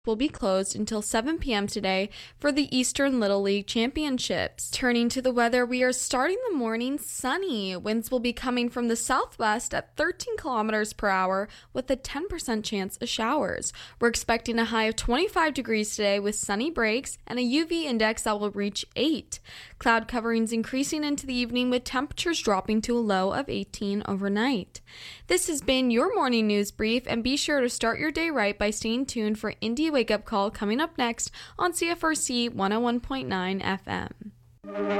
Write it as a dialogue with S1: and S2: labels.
S1: will be closed until 7 p.m. today for the Eastern Little League Championships. Turning to the weather, we are starting the morning sunny. Winds will be coming from the southwest at 13 kilometers per hour with a 10% chance of showers. We're expecting a high of 25 degrees today with sunny breaks and a UV index that will reach 8. Cloud coverings increasing into the evening with temperatures dropping to a low of 18 overnight. This has been your morning news brief, and be sure to start your day right by staying tuned for Indy Wake Up Call coming up next on CFRC 101.9 FM.